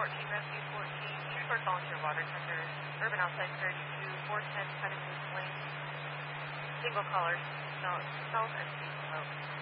14, Rescue 14, Shreveport Volunteer Water Tender, Urban Outside 32, 410 Cutting Loose Lane, single caller, smells and sees smoke.